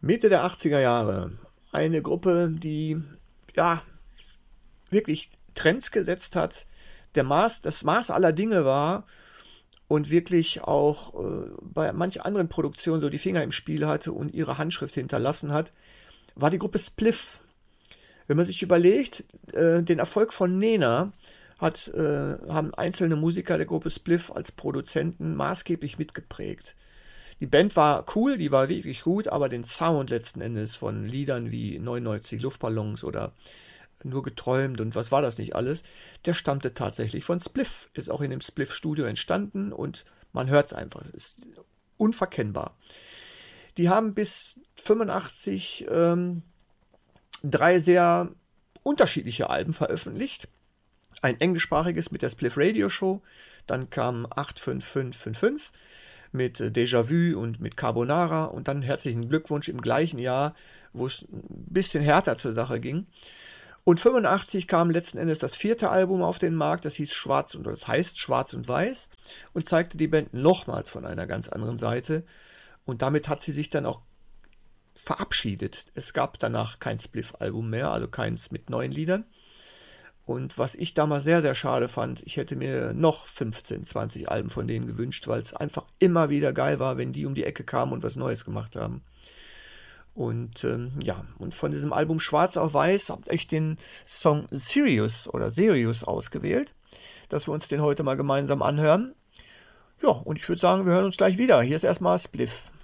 Mitte der 80er Jahre. Eine Gruppe, die ja wirklich Trends gesetzt hat, das Maß aller Dinge war und wirklich auch bei manch anderen Produktionen so die Finger im Spiel hatte und ihre Handschrift hinterlassen hat, war die Gruppe Spliff. Wenn man sich überlegt, den Erfolg von Nena haben einzelne Musiker der Gruppe Spliff als Produzenten maßgeblich mitgeprägt. Die Band war cool, die war wirklich gut, aber den Sound letzten Endes von Liedern wie 99 Luftballons oder Nur geträumt und was war das nicht alles, der stammte tatsächlich von Spliff. Ist auch in dem Spliff-Studio entstanden und man hört es einfach. Es ist unverkennbar. Die haben bis 85 3 sehr unterschiedliche Alben veröffentlicht. Ein englischsprachiges mit der Spliff Radio Show, dann kam 85555 mit Déjà-vu und mit Carbonara und dann herzlichen Glückwunsch im gleichen Jahr, wo es ein bisschen härter zur Sache ging. Und 85 kam letzten Endes das 4. Album auf den Markt, das heißt Schwarz und Weiß und zeigte die Band nochmals von einer ganz anderen Seite. Und damit hat sie sich dann auch verabschiedet. Es gab danach kein Spliff-Album mehr, also keins mit neuen Liedern. Und was ich damals sehr, sehr schade fand, ich hätte mir noch 15, 20 Alben von denen gewünscht, weil es einfach immer wieder geil war, wenn die um die Ecke kamen und was Neues gemacht haben. Und und von diesem Album Schwarz auf Weiß habe ich den Song Sirius ausgewählt, dass wir uns den heute mal gemeinsam anhören. Ja, und ich würde sagen, wir hören uns gleich wieder. Hier ist erstmal Spliff.